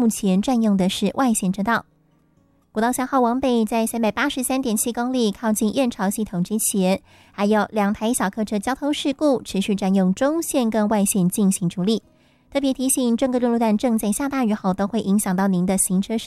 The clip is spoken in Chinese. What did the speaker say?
目前占用的是外线车道。国道3号往北，在383.7公里靠近燕巢系统之前，还有2台小客车交通事故，持续占用中线跟外线进行处理。特别提醒，整个路段正在下大雨后，都会影响到您的行车